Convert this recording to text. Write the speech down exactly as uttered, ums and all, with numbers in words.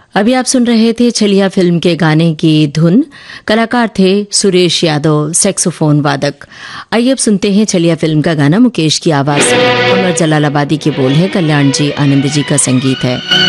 अभी आप सुन रहे थे छलिया फिल्म के गाने की धुन। कलाकार थे सुरेश यादव, सैक्सोफोन वादक। आइए अब सुनते हैं छलिया फिल्म का गाना मुकेश की आवाज में। अमर जलालाबादी के बोल है, कल्याण जी आनंद जी का संगीत है।